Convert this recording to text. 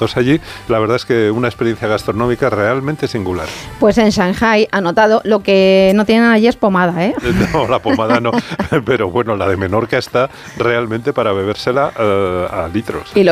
fotos allí. La verdad es que una experiencia gastronómica realmente singular. Pues en Shanghái, anotado, lo que no tienen allí es pomada, ¿eh? No, la pomada no, pero bueno, la de Menorca está realmente para bebérsela a litros. Y